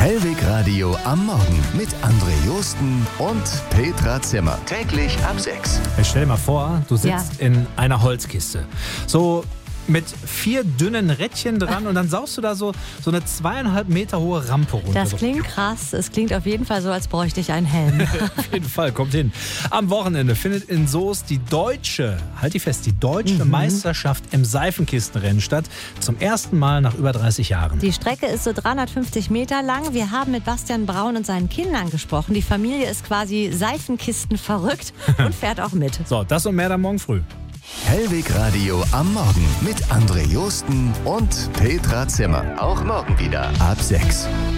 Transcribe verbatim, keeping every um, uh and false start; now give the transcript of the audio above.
Hellwig Radio am Morgen mit André Josten und Petra Zimmer. Täglich ab sechs. Stell dir mal vor, du sitzt Ja. in einer Holzkiste. So mit vier dünnen Rädchen dran und dann saust du da so, so eine zweieinhalb Meter hohe Rampe runter. Das klingt krass. Es klingt auf jeden Fall so, als bräuchte ich einen Helm. Auf jeden Fall, kommt hin. Am Wochenende findet in Soest die deutsche, halt die fest, die deutsche Mhm. Meisterschaft im Seifenkistenrennen statt. Zum ersten Mal nach über dreißig Jahren. Die Strecke ist so dreihundertfünfzig Meter lang. Wir haben mit Bastian Braun und seinen Kindern gesprochen. Die Familie ist quasi Seifenkisten verrückt und fährt auch mit. So, das und mehr dann morgen früh. Hellwig Radio am Morgen mit André Josten und Petra Zimmer. Auch morgen wieder ab sechs.